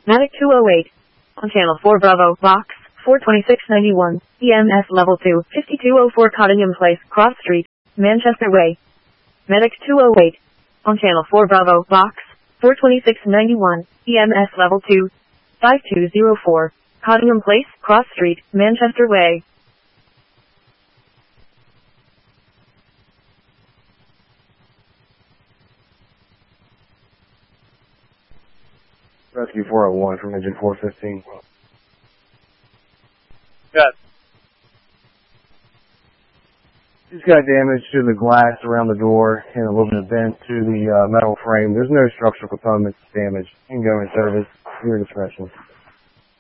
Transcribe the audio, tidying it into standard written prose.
Medic 208. On channel 4 Bravo, box 42691, EMS level 2, 5204 Cottingham Place, Cross Street, Manchester Way. Medic 208. On channel 4 Bravo, box 42691, EMS level 2, 5204, Cottingham Place, Cross Street, Manchester Way. Rescue 401 from engine 415. Yes. Just got damage to the glass around the door and a little bit of bent to the metal frame. There's no structural components damage. You can go in service. Your discretion.